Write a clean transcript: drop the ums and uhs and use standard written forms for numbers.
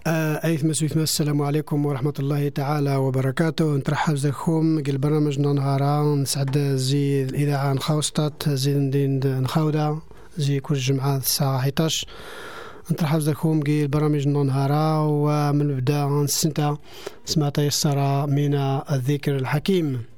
أيث مسويث السلام عليكم ورحمة الله تعالى وبركاته. نترحب زيكم قل برنامج نهارا نسعد زي الإذاعة نخوستات زي ندين نخودا زي كل جمعة الساعة 11. نترحب زيكم قل برنامج نهارا ومن بدأ السنة سمعت يسرى من الذكر الحكيم.